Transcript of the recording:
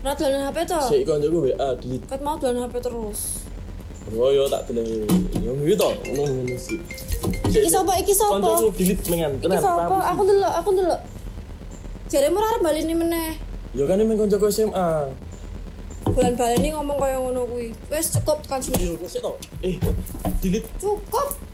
Ora dolan HP to? Sik koncoku WA delete. Ket mau dolan HP terus. Oh yo tak delete. Yo gitu to, ngono sih. Iki sapa? Koncoku delete mengan. Iki sapa? Aku ndelok. Jaremu ora arep baleni meneh. Yo kan emang koncoku SMA. Bulan baleni ngomong kaya ngono kuwi. Wis cukup kan sini. Yo kok sik to. Delete. Cukup.